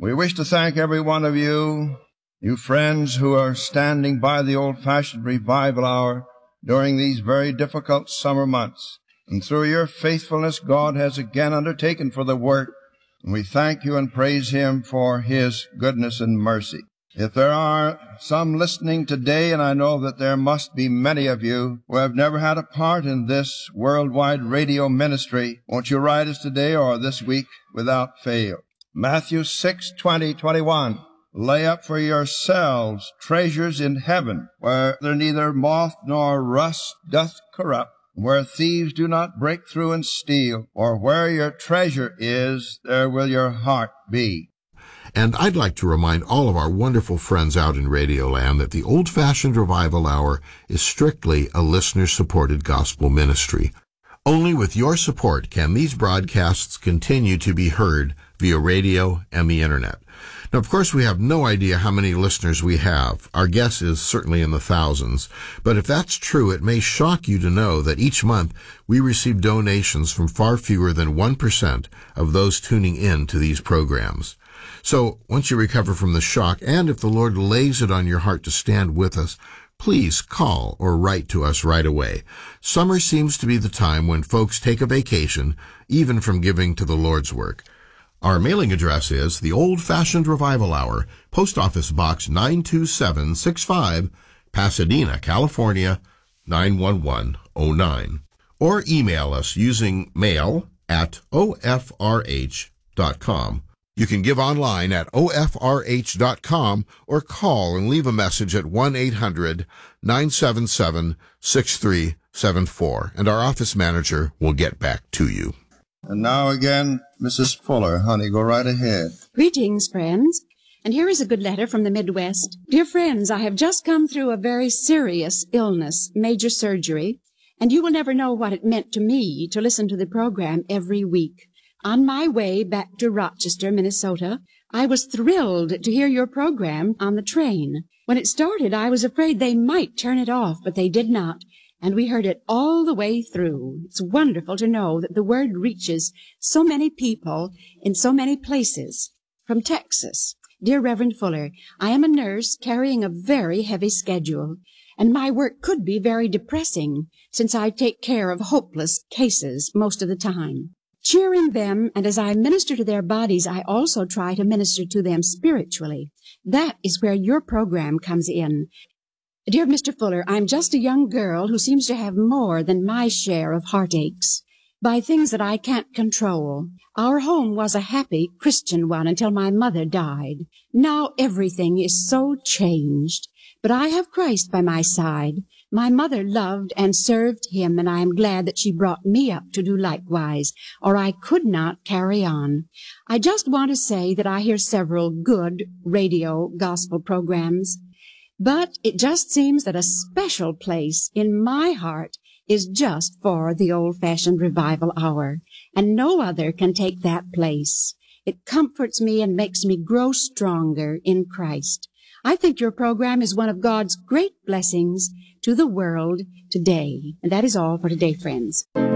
We wish to thank every one of you friends who are standing by the Old-Fashioned Revival Hour during these very difficult summer months. And through your faithfulness, God has again undertaken for the work. And we thank you and praise Him for His goodness and mercy. If there are some listening today, and I know that there must be many of you who have never had a part in this worldwide radio ministry, won't you write us today or this week without fail? Matthew 6:20-21. Lay up for yourselves treasures in heaven, where there neither moth nor rust doth corrupt, where thieves do not break through and steal. Or where your treasure is, there will your heart be. And I'd like to remind all of our wonderful friends out in Radioland that the Old-Fashioned Revival Hour is strictly a listener-supported gospel ministry. Only with your support can these broadcasts continue to be heard via radio and the Internet. Now, of course, we have no idea how many listeners we have. Our guess is certainly in the thousands. But if that's true, it may shock you to know that each month we receive donations from far fewer than 1% of those tuning in to these programs. So once you recover from the shock, and if the Lord lays it on your heart to stand with us, please call or write to us right away. Summer seems to be the time when folks take a vacation, even from giving to the Lord's work. Our mailing address is the Old-Fashioned Revival Hour, Post Office Box 92765, Pasadena, California, 91109. Or email us using mail@ofrh.com. You can give online at ofrh.com or call and leave a message at 1-800-977-6374, and our office manager will get back to you. And now again, Mrs. Fuller, honey, go right ahead. Greetings, friends. And here is a good letter from the Midwest. Dear friends, I have just come through a very serious illness, major surgery, and you will never know what it meant to me to listen to the program every week. On my way back to Rochester, Minnesota, I was thrilled to hear your program on the train. When it started, I was afraid they might turn it off, but they did not, and we heard it all the way through. It's wonderful to know that the word reaches so many people in so many places. From Texas. Dear Reverend Fuller, I am a nurse carrying a very heavy schedule, and my work could be very depressing, since I take care of hopeless cases most of the time. Cheering them, and as I minister to their bodies, I also try to minister to them spiritually. That is where your program comes in. Dear Mr. Fuller, I'm just a young girl who seems to have more than my share of heartaches by things that I can't control. Our home was a happy Christian one until my mother died. Now everything is so changed. But I have Christ by my side. My mother loved and served Him, and I am glad that she brought me up to do likewise, or I could not carry on. I just want to say that I hear several good radio gospel programs, but it just seems that a special place in my heart is just for the Old-Fashioned Revival Hour, and no other can take that place. It comforts me and makes me grow stronger in Christ. I think your program is one of God's great blessings to the world today. And that is all for today, friends.